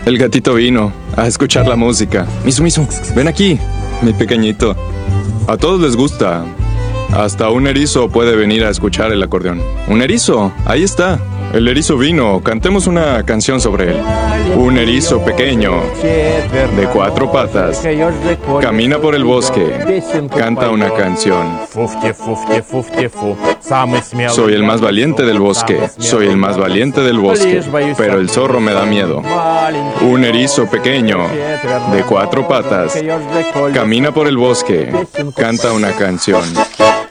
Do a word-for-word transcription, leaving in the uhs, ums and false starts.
El gatito vino a escuchar la música. Misu, Misu, ven aquí, mi pequeñito. A todos les gusta. Hasta un erizo puede venir a escuchar el acordeón. Un erizo, ahí está. El erizo vino, cantemos una canción sobre él. Un erizo pequeño, de cuatro patas, camina por el bosque, canta una canción. Soy el más valiente del bosque, soy el más valiente del bosque, pero el zorro me da miedo. Un erizo pequeño, de cuatro patas, camina por el bosque, canta una canción.